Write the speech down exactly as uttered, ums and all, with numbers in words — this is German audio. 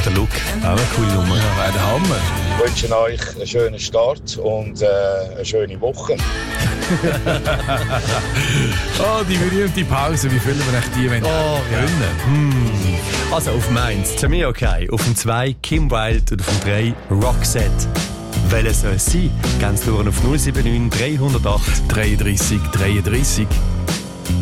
der Look, auch eine coole Nummer. Ja, der Hammer. Ich wünsche euch einen schönen Start und äh, eine schöne Woche. Oh, die berühmte Pause, wie füllen wir echt die, wenn Oh, gönnen? Hm. Also auf dem eins, To Me Okay, auf dem zwei Kim Wilde und auf dem drei Roxette. Welches soll es sein? Ganz durch auf null sieben neun drei null acht dreiunddreißig dreiunddreißig